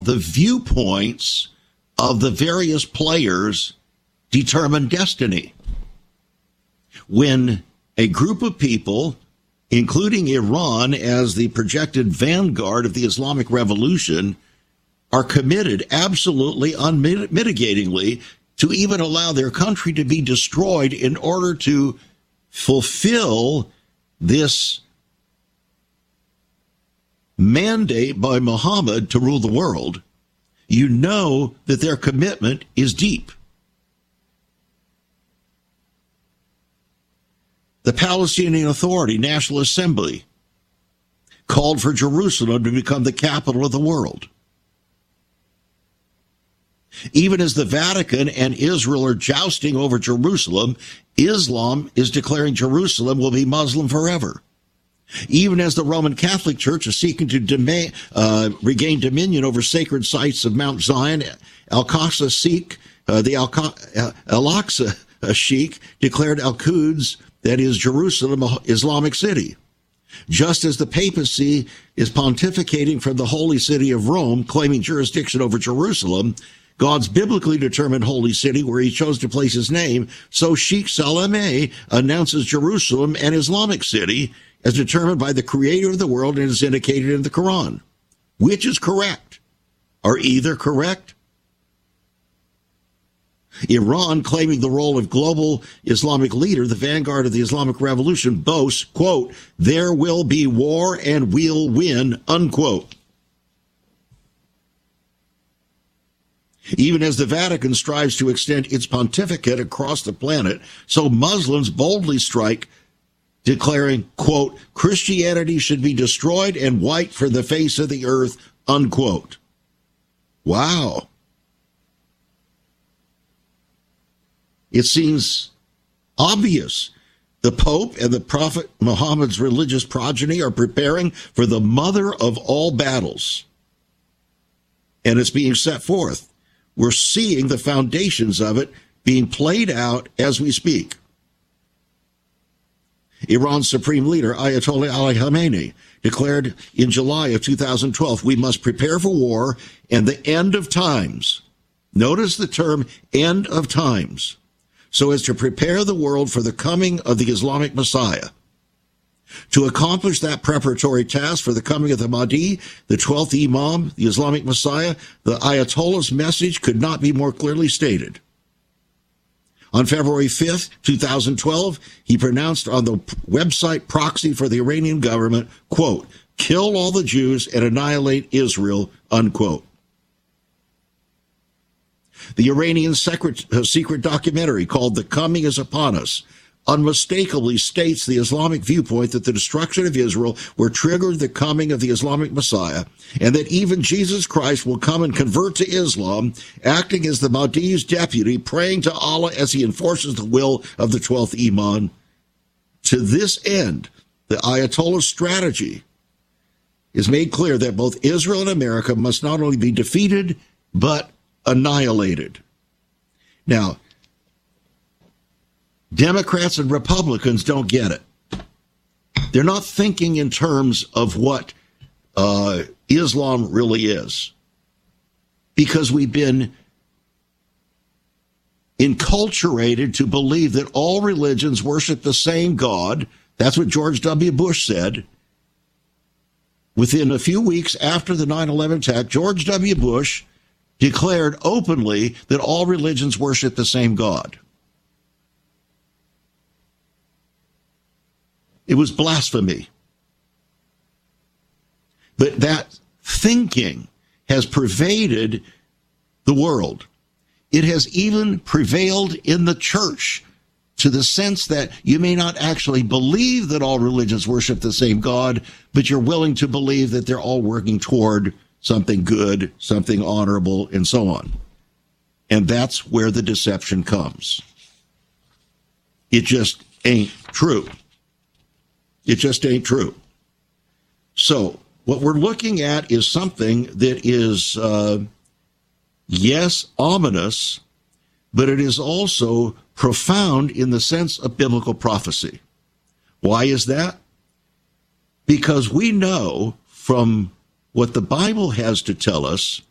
the viewpoints of the various players determine destiny. When a group of people, including Iran as the projected vanguard of the Islamic Revolution, are committed absolutely unmitigatingly to even allow their country to be destroyed in order to fulfill this mandate by Muhammad to rule the world, you know that their commitment is deep. The Palestinian Authority, National Assembly, called for Jerusalem to become the capital of the world. Even as the Vatican and Israel are jousting over Jerusalem, Islam is declaring Jerusalem will be Muslim forever. Even as the Roman Catholic Church is seeking to regain dominion over sacred sites of Mount Zion, Al-Aqsa Sheikh, the Al-Aqsa Sheikh declared Al-Quds, that is Jerusalem, an Islamic city. Just as the papacy is pontificating from the holy city of Rome, claiming jurisdiction over Jerusalem, God's biblically determined holy city where he chose to place his name, so Sheikh Salameh announces Jerusalem an Islamic city as determined by the creator of the world and is indicated in the Quran. Which is correct? Are either correct? Iran, claiming the role of global Islamic leader, the vanguard of the Islamic Revolution, boasts, quote, there will be war and we'll win, unquote. Even as the Vatican strives to extend its pontificate across the planet, so Muslims boldly strike, declaring, quote, Christianity should be destroyed and wiped from the face of the earth, unquote. Wow. It seems obvious. The Pope and the Prophet Muhammad's religious progeny are preparing for the mother of all battles. And it's being set forth. We're seeing the foundations of it being played out as we speak. Iran's supreme leader, Ayatollah Ali Khamenei, declared in July of 2012, we must prepare for war and the end of times. Notice the term end of times, so as to prepare the world for the coming of the Islamic Messiah. To accomplish that preparatory task for the coming of the Mahdi, the 12th Imam, the Islamic Messiah, the Ayatollah's message could not be more clearly stated. On February 5th, 2012, he pronounced on the website proxy for the Iranian government, quote, kill all the Jews and annihilate Israel, unquote. The Iranian secret documentary called The Coming is Upon Us unmistakably states the Islamic viewpoint that the destruction of Israel will trigger the coming of the Islamic Messiah, and that even Jesus Christ will come and convert to Islam, acting as the Mahdi's deputy, praying to Allah as he enforces the will of the 12th Imam. To this end, the Ayatollah's strategy is made clear that both Israel and America must not only be defeated, but annihilated. Now, Democrats and Republicans don't get it. They're not thinking in terms of what Islam really is, because we've been enculturated to believe that all religions worship the same God. That's what George W. Bush said. Within a few weeks after the 9/11 attack, George W. Bush declared openly that all religions worship the same God. It was blasphemy. But that thinking has pervaded the world. It has even prevailed in the church, to the sense that you may not actually believe that all religions worship the same God, but you're willing to believe that they're all working toward something good, something honorable, and so on. And that's where the deception comes. It just ain't true. It just ain't true. So what we're looking at is something that is, yes, ominous, but it is also profound in the sense of biblical prophecy. Why is that? Because we know from what the Bible has to tell us